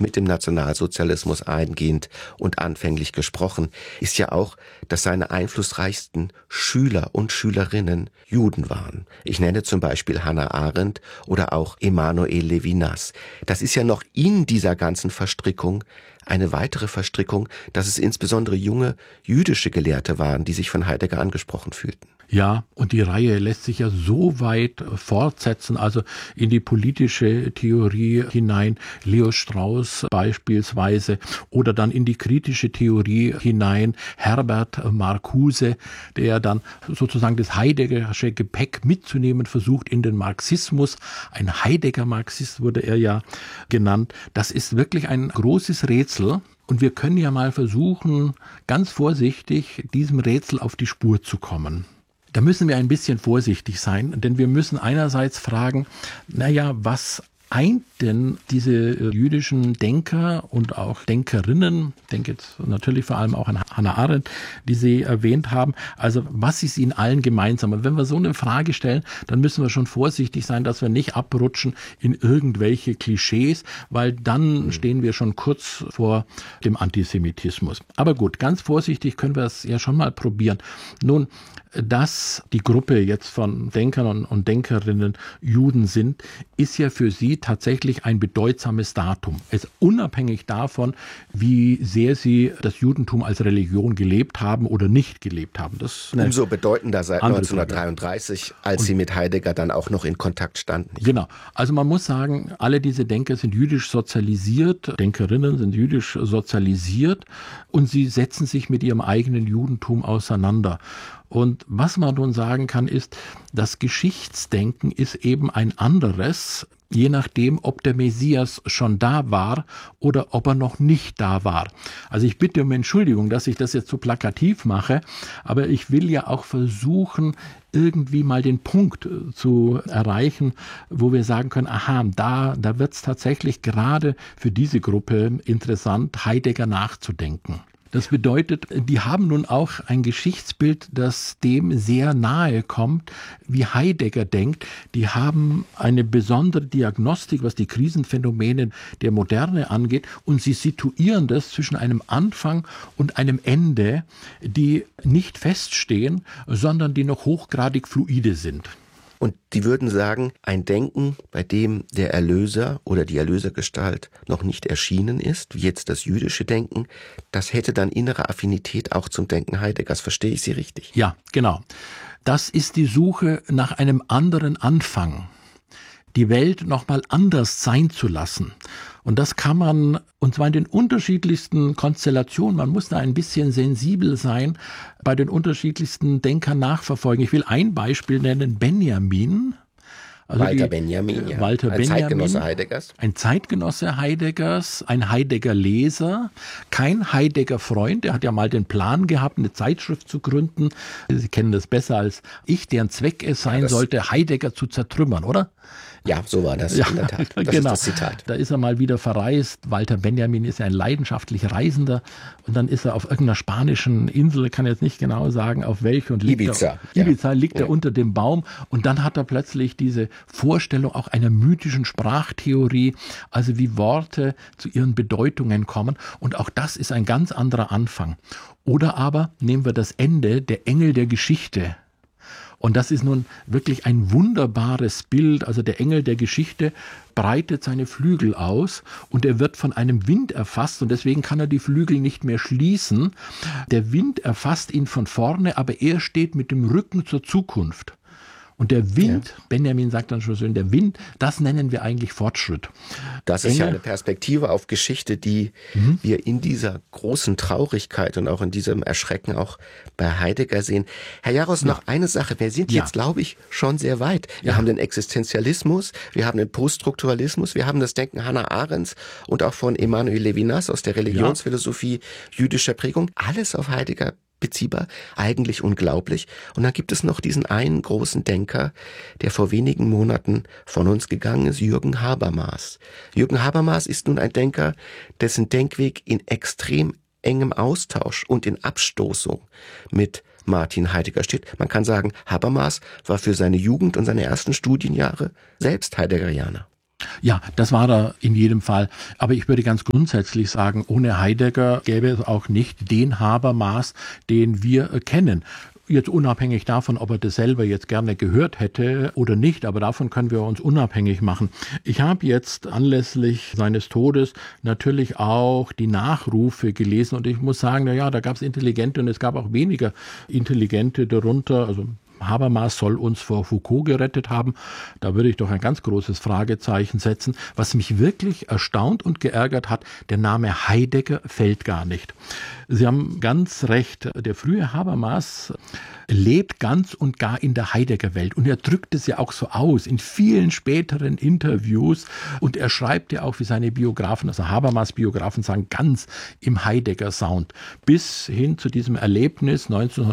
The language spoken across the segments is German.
mit dem Nationalsozialismus eingehend und anfänglich gesprochen, ist ja auch, dass seine einflussreichsten Schüler und Schülerinnen Juden waren. Ich nenne zum Beispiel Hannah Arendt oder auch Emanuel Levinas. Das ist ja noch in dieser ganzen Verstrickung eine weitere Verstrickung, dass es insbesondere junge jüdische Gelehrte waren, die sich von Heidegger angesprochen fühlten. Ja, und die Reihe lässt sich ja so weit fortsetzen, also in die politische Theorie hinein, Leo Strauss beispielsweise, oder dann in die kritische Theorie hinein, Herbert Marcuse, der dann sozusagen das Heideggersche Gepäck mitzunehmen versucht in den Marxismus. Ein Heidegger-Marxist wurde er ja genannt. Das ist wirklich ein großes Rätsel. Und wir können ja mal versuchen, ganz vorsichtig diesem Rätsel auf die Spur zu kommen. Da müssen wir ein bisschen vorsichtig sein, denn wir müssen einerseits fragen, was eint denn diese jüdischen Denker und auch Denkerinnen, ich denke jetzt natürlich vor allem auch an Hannah Arendt, die Sie erwähnt haben, also was ist ihnen allen gemeinsam? Und wenn wir so eine Frage stellen, dann müssen wir schon vorsichtig sein, dass wir nicht abrutschen in irgendwelche Klischees, weil dann stehen wir schon kurz vor dem Antisemitismus. Aber gut, ganz vorsichtig können wir es ja schon mal probieren. Nun, dass die Gruppe jetzt von Denkern und Denkerinnen Juden sind, ist ja für sie tatsächlich ein bedeutsames Datum. Es unabhängig davon, wie sehr sie das Judentum als Religion gelebt haben oder nicht gelebt haben. Das umso bedeutender seit 1933, als sie mit Heidegger dann auch noch in Kontakt standen. Genau. Also man muss sagen, alle diese Denker sind jüdisch sozialisiert, Denkerinnen sind jüdisch sozialisiert und sie setzen sich mit ihrem eigenen Judentum auseinander. Und was man nun sagen kann, ist, das Geschichtsdenken ist eben ein anderes, je nachdem, ob der Messias schon da war oder ob er noch nicht da war. Also ich bitte um Entschuldigung, dass ich das jetzt so plakativ mache, aber ich will ja auch versuchen, irgendwie mal den Punkt zu erreichen, wo wir sagen können, aha, da wird es tatsächlich gerade für diese Gruppe interessant, Heidegger nachzudenken. Das bedeutet, die haben nun auch ein Geschichtsbild, das dem sehr nahe kommt, wie Heidegger denkt. Die haben eine besondere Diagnostik, was die Krisenphänomene der Moderne angeht, und sie situieren das zwischen einem Anfang und einem Ende, die nicht feststehen, sondern die noch hochgradig fluide sind. Und die würden sagen, ein Denken, bei dem der Erlöser oder die Erlösergestalt noch nicht erschienen ist, wie jetzt das jüdische Denken, das hätte dann innere Affinität auch zum Denken Heideggers. Verstehe ich Sie richtig? Ja, genau. Das ist die Suche nach einem anderen Anfang. Die Welt nochmal anders sein zu lassen. Und das kann man, und zwar in den unterschiedlichsten Konstellationen, man muss da ein bisschen sensibel sein, bei den unterschiedlichsten Denkern nachverfolgen. Ich will ein Beispiel nennen, Benjamin. Also Walter Benjamin, ja. Walter ein Benjamin, Zeitgenosse Heideggers. Ein Zeitgenosse Heideggers, ein Heidegger-Leser, kein Heidegger-Freund. Er hat ja mal den Plan gehabt, eine Zeitschrift zu gründen. Sie kennen das besser als ich, deren Zweck es sein sollte, Heidegger zu zertrümmern, oder? Ja, so war das in der Tat. Das genau. ist das Zitat. Da ist er mal wieder verreist. Walter Benjamin ist ja ein leidenschaftlich Reisender. Und dann ist er auf irgendeiner spanischen Insel, kann jetzt nicht genau sagen, auf welche. Und Ibiza. Liegt er unter dem Baum. Und dann hat er plötzlich diese Vorstellung auch einer mythischen Sprachtheorie, also wie Worte zu ihren Bedeutungen kommen. Und auch das ist ein ganz anderer Anfang. Oder aber nehmen wir das Ende, der Engel der Geschichte. Und das ist nun wirklich ein wunderbares Bild. Also der Engel der Geschichte breitet seine Flügel aus und er wird von einem Wind erfasst und deswegen kann er die Flügel nicht mehr schließen. Der Wind erfasst ihn von vorne, aber er steht mit dem Rücken zur Zukunft. Und der Wind, Benjamin sagt dann schon schön, der Wind, das nennen wir eigentlich Fortschritt. Das ist ja eine Perspektive auf Geschichte, die wir in dieser großen Traurigkeit und auch in diesem Erschrecken auch bei Heidegger sehen. Herr Jaros, noch eine Sache. Wir sind jetzt, glaube ich, schon sehr weit. Wir haben den Existenzialismus, wir haben den Poststrukturalismus, wir haben das Denken Hannah Arendts und auch von Emanuel Levinas aus der Religionsphilosophie jüdischer Prägung. Alles auf Heidegger beziehbar, eigentlich unglaublich. Und dann gibt es noch diesen einen großen Denker, der vor wenigen Monaten von uns gegangen ist, Jürgen Habermas. Jürgen Habermas ist nun ein Denker, dessen Denkweg in extrem engem Austausch und in Abstoßung mit Martin Heidegger steht. Man kann sagen, Habermas war für seine Jugend und seine ersten Studienjahre selbst Heideggerianer. Ja, das war er in jedem Fall. Aber ich würde ganz grundsätzlich sagen, ohne Heidegger gäbe es auch nicht den Habermas, den wir kennen. Jetzt unabhängig davon, ob er das selber jetzt gerne gehört hätte oder nicht, aber davon können wir uns unabhängig machen. Ich habe jetzt anlässlich seines Todes natürlich auch die Nachrufe gelesen und ich muss sagen, na ja, da gab es Intelligente und es gab auch weniger Intelligente darunter, also Habermas soll uns vor Foucault gerettet haben. Da würde ich doch ein ganz großes Fragezeichen setzen. Was mich wirklich erstaunt und geärgert hat, der Name Heidegger fällt gar nicht. Sie haben ganz recht, der frühe Habermas lebt ganz und gar in der Heidegger-Welt. Und er drückt es ja auch so aus in vielen späteren Interviews. Und er schreibt ja auch, wie seine Biografen, also Habermas-Biografen sagen, ganz im Heidegger-Sound. Bis hin zu diesem Erlebnis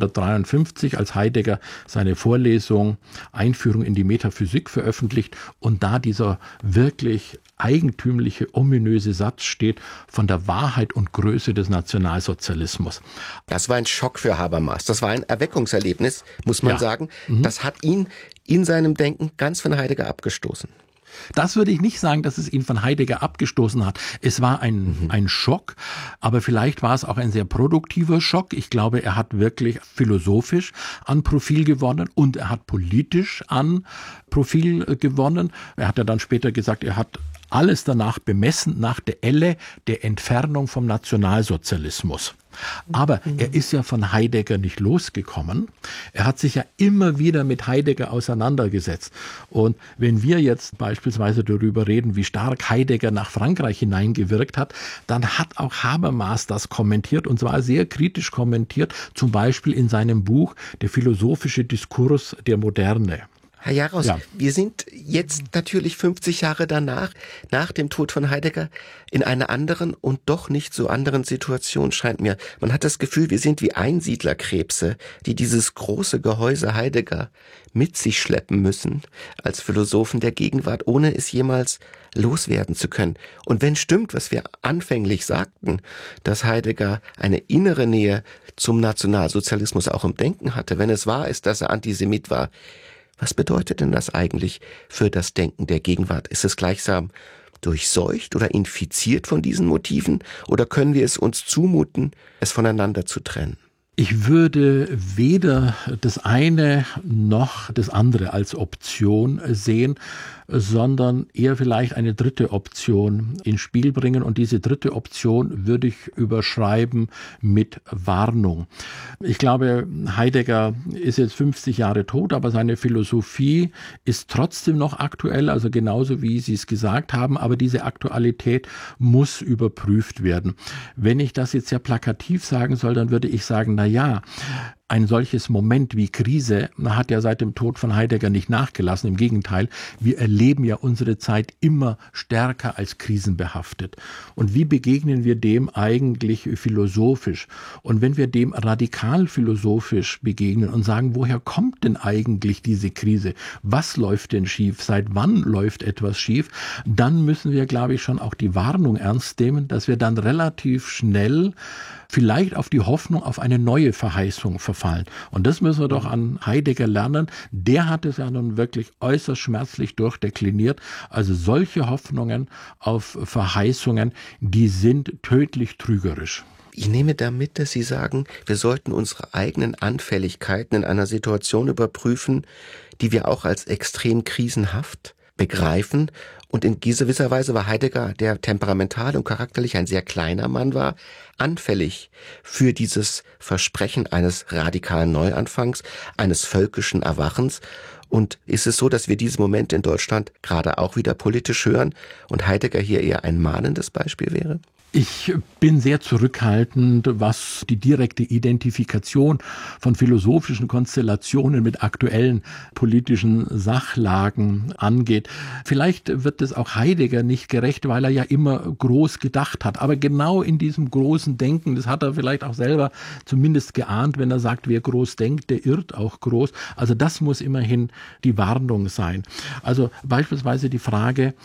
1953, als Heidegger seine Vorlesung Einführung in die Metaphysik veröffentlicht und da dieser wirklich eigentümliche, ominöse Satz steht von der Wahrheit und Größe des Nationalsozialismus. Das war ein Schock für Habermas. Das war ein Erweckungserlebnis, muss man sagen. Das hat ihn in seinem Denken ganz von Heidegger abgestoßen. Das würde ich nicht sagen, dass es ihn von Heidegger abgestoßen hat. Es war ein Schock, aber vielleicht war es auch ein sehr produktiver Schock. Ich glaube, er hat wirklich philosophisch an Profil gewonnen und er hat politisch an Profil gewonnen. Er hat ja dann später gesagt, er hat alles danach bemessen, nach der Elle der Entfernung vom Nationalsozialismus. Aber er ist ja von Heidegger nicht losgekommen. Er hat sich ja immer wieder mit Heidegger auseinandergesetzt. Und wenn wir jetzt beispielsweise darüber reden, wie stark Heidegger nach Frankreich hineingewirkt hat, dann hat auch Habermas das kommentiert und zwar sehr kritisch kommentiert, zum Beispiel in seinem Buch Der philosophische Diskurs der Moderne. Herr Jaros, wir sind jetzt natürlich 50 Jahre danach, nach dem Tod von Heidegger, in einer anderen und doch nicht so anderen Situation, scheint mir. Man hat das Gefühl, wir sind wie Einsiedlerkrebse, die dieses große Gehäuse Heidegger mit sich schleppen müssen, als Philosophen der Gegenwart, ohne es jemals loswerden zu können. Und wenn stimmt, was wir anfänglich sagten, dass Heidegger eine innere Nähe zum Nationalsozialismus auch im Denken hatte, wenn es wahr ist, dass er Antisemit war, was bedeutet denn das eigentlich für das Denken der Gegenwart? Ist es gleichsam durchseucht oder infiziert von diesen Motiven? Oder können wir es uns zumuten, es voneinander zu trennen? Ich würde weder das eine noch das andere als Option sehen, sondern eher vielleicht eine dritte Option ins Spiel bringen. Und diese dritte Option würde ich überschreiben mit Warnung. Ich glaube, Heidegger ist jetzt 50 Jahre tot, aber seine Philosophie ist trotzdem noch aktuell, also genauso wie Sie es gesagt haben. Aber diese Aktualität muss überprüft werden. Wenn ich das jetzt sehr plakativ sagen soll, dann würde ich sagen, na ja, ein solches Moment wie Krise hat ja seit dem Tod von Heidegger nicht nachgelassen. Im Gegenteil, wir erleben ja unsere Zeit immer stärker als krisenbehaftet. Und wie begegnen wir dem eigentlich philosophisch? Und wenn wir dem radikal philosophisch begegnen und sagen, woher kommt denn eigentlich diese Krise? Was läuft denn schief? Seit wann läuft etwas schief? Dann müssen wir, glaube ich, schon auch die Warnung ernst nehmen, dass wir dann relativ schnell vielleicht auf die Hoffnung auf eine neue Verheißung verfallen. Und das müssen wir doch an Heidegger lernen. Der hat es ja nun wirklich äußerst schmerzlich durchdekliniert. Also solche Hoffnungen auf Verheißungen, die sind tödlich trügerisch. Ich nehme damit, dass Sie sagen, wir sollten unsere eigenen Anfälligkeiten in einer Situation überprüfen, die wir auch als extrem krisenhaft begreifen. Und in gewisser Weise war Heidegger, der temperamental und charakterlich ein sehr kleiner Mann war, anfällig für dieses Versprechen eines radikalen Neuanfangs, eines völkischen Erwachens. Und ist es so, dass wir diese Momente in Deutschland gerade auch wieder politisch hören und Heidegger hier eher ein mahnendes Beispiel wäre? Ich bin sehr zurückhaltend, was die direkte Identifikation von philosophischen Konstellationen mit aktuellen politischen Sachlagen angeht. Vielleicht wird es auch Heidegger nicht gerecht, weil er ja immer groß gedacht hat. Aber genau in diesem großen Denken, das hat er vielleicht auch selber zumindest geahnt, wenn er sagt, wer groß denkt, der irrt auch groß. Also das muss immerhin die Warnung sein. Also beispielsweise die Frage,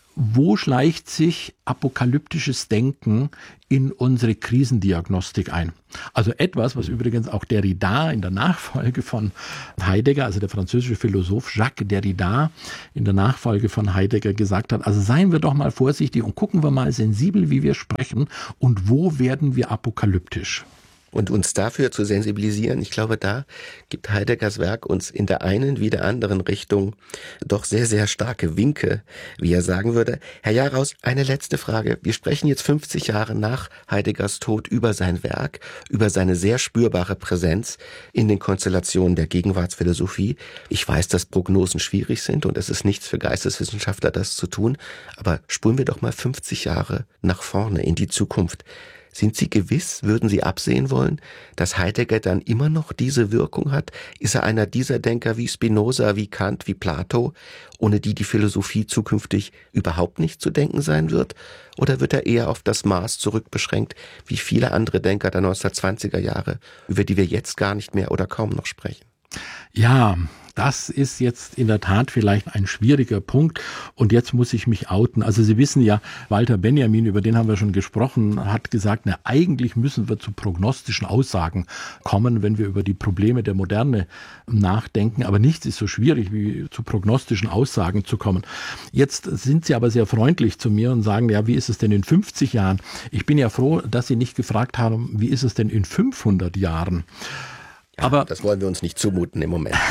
wo schleicht sich apokalyptisches Denken in unsere Krisendiagnostik ein? Also etwas, was übrigens auch Derrida in der Nachfolge von Heidegger, also der französische Philosoph Jacques Derrida in der Nachfolge von Heidegger gesagt hat, also seien wir doch mal vorsichtig und gucken wir mal sensibel, wie wir sprechen und wo werden wir apokalyptisch. Und uns dafür zu sensibilisieren, ich glaube, da gibt Heideggers Werk uns in der einen wie der anderen Richtung doch sehr, sehr starke Winke, wie er sagen würde. Herr Jaraus, eine letzte Frage. Wir sprechen jetzt 50 Jahre nach Heideggers Tod über sein Werk, über seine sehr spürbare Präsenz in den Konstellationen der Gegenwartsphilosophie. Ich weiß, dass Prognosen schwierig sind und es ist nichts für Geisteswissenschaftler, das zu tun. Aber spulen wir doch mal 50 Jahre nach vorne in die Zukunft. Sind Sie gewiss, würden Sie absehen wollen, dass Heidegger dann immer noch diese Wirkung hat? Ist er einer dieser Denker wie Spinoza, wie Kant, wie Plato, ohne die Philosophie zukünftig überhaupt nicht zu denken sein wird? Oder wird er eher auf das Maß zurückbeschränkt, wie viele andere Denker der 1920er Jahre, über die wir jetzt gar nicht mehr oder kaum noch sprechen? Ja, das ist jetzt in der Tat vielleicht ein schwieriger Punkt und jetzt muss ich mich outen. Also Sie wissen ja, Walter Benjamin, über den haben wir schon gesprochen, hat gesagt, na, eigentlich müssen wir zu prognostischen Aussagen kommen, wenn wir über die Probleme der Moderne nachdenken, aber nichts ist so schwierig, wie zu prognostischen Aussagen zu kommen. Jetzt sind Sie aber sehr freundlich zu mir und sagen, ja, wie ist es denn in 50 Jahren? Ich bin ja froh, dass Sie nicht gefragt haben, wie ist es denn in 500 Jahren? Ja, aber das wollen wir uns nicht zumuten im Moment.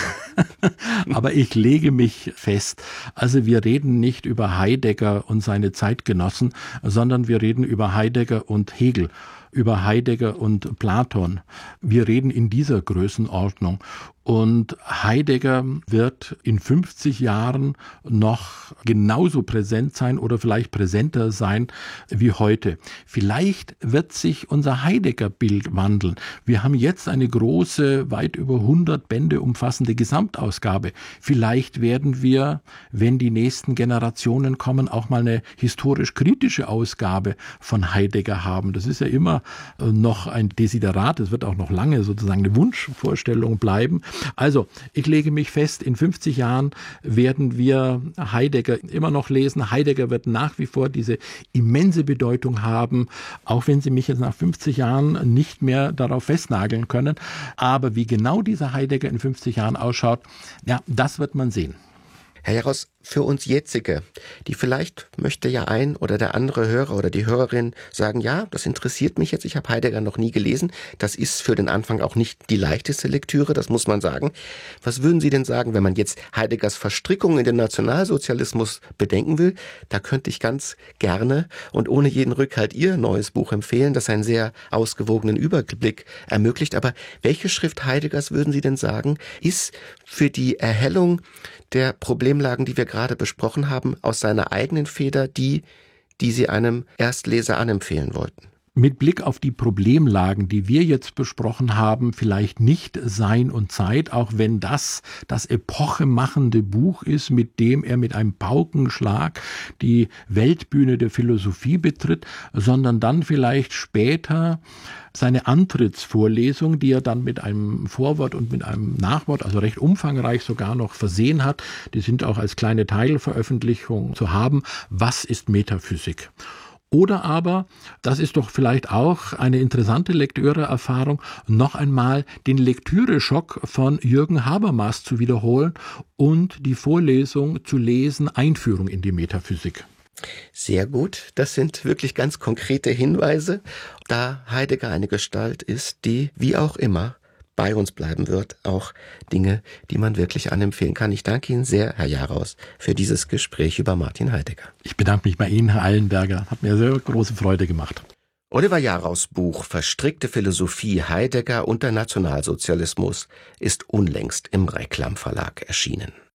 Aber ich lege mich fest, also wir reden nicht über Heidegger und seine Zeitgenossen, sondern wir reden über Heidegger und Hegel, über Heidegger und Platon. Wir reden in dieser Größenordnung. Und Heidegger wird in 50 Jahren noch genauso präsent sein oder vielleicht präsenter sein wie heute. Vielleicht wird sich unser Heidegger-Bild wandeln. Wir haben jetzt eine große, weit über 100 Bände umfassende Gesamtausgabe. Vielleicht werden wir, wenn die nächsten Generationen kommen, auch mal eine historisch-kritische Ausgabe von Heidegger haben. Das ist ja immer noch ein Desiderat. Es wird auch noch lange sozusagen eine Wunschvorstellung bleiben. Also, ich lege mich fest, in 50 Jahren werden wir Heidegger immer noch lesen. Heidegger wird nach wie vor diese immense Bedeutung haben, auch wenn Sie mich jetzt nach 50 Jahren nicht mehr darauf festnageln können. Aber wie genau dieser Heidegger in 50 Jahren ausschaut, ja, das wird man sehen. Herr Jaraus, für uns Jetzige, die vielleicht möchte ja ein oder der andere Hörer oder die Hörerin sagen, ja, das interessiert mich jetzt, ich habe Heidegger noch nie gelesen. Das ist für den Anfang auch nicht die leichteste Lektüre, das muss man sagen. Was würden Sie denn sagen, wenn man jetzt Heideggers Verstrickung in den Nationalsozialismus bedenken will? Da könnte ich ganz gerne und ohne jeden Rückhalt Ihr neues Buch empfehlen, das einen sehr ausgewogenen Überblick ermöglicht. Aber welche Schrift Heideggers, würden Sie denn sagen, ist für die Erhellung der Problemlagen, die wir gerade besprochen haben, aus seiner eigenen Feder die Sie einem Erstleser anempfehlen wollten? Mit Blick auf die Problemlagen, die wir jetzt besprochen haben, vielleicht nicht Sein und Zeit, auch wenn das epochemachende Buch ist, mit dem er mit einem Paukenschlag die Weltbühne der Philosophie betritt, sondern dann vielleicht später seine Antrittsvorlesung, die er dann mit einem Vorwort und mit einem Nachwort, also recht umfangreich sogar noch versehen hat, die sind auch als kleine Teilveröffentlichung zu haben. Was ist Metaphysik? Oder aber, das ist doch vielleicht auch eine interessante Lektüreerfahrung, noch einmal den Lektüreschock von Jürgen Habermas zu wiederholen und die Vorlesung zu lesen, Einführung in die Metaphysik. Sehr gut, das sind wirklich ganz konkrete Hinweise, da Heidegger eine Gestalt ist, die, wie auch immer, bei uns bleiben wird, auch Dinge, die man wirklich anempfehlen kann. Ich danke Ihnen sehr, Herr Jaraus, für dieses Gespräch über Martin Heidegger. Ich bedanke mich bei Ihnen, Herr Eilenberger. Hat mir sehr große Freude gemacht. Oliver Jaraus Buch Verstrickte Philosophie Heidegger und der Nationalsozialismus ist unlängst im Reklam Verlag erschienen.